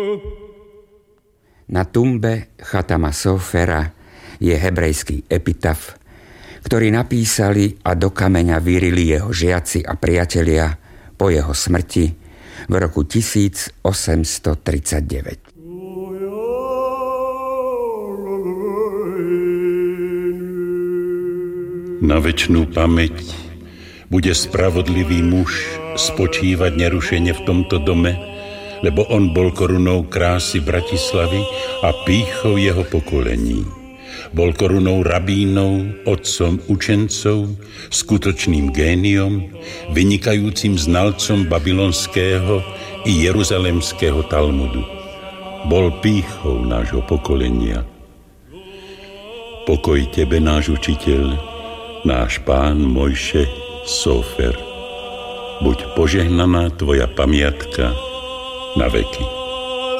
Na tumbe Chatama Sofera je hebrejský epitaf, ktorý napísali a do kameňa vyrili jeho žiaci a priatelia po jeho smrti v roku 1839. Na večnú pamäť bude spravodlivý muž spočívať nerušene v tomto dome, lebo on bol korunou krásy Bratislavy a pýchou jeho pokolení. Bol korunou rabínov, otcom učencov, skutočným géniom, vynikajúcim znalcom babylonského i jeruzalemského Talmudu. Bol pýchou nášho pokolenia. Pokoj tebe, náš učiteľ, náš pán Mojše Sofer. Buď požehnaná tvoja pamiatka na veky.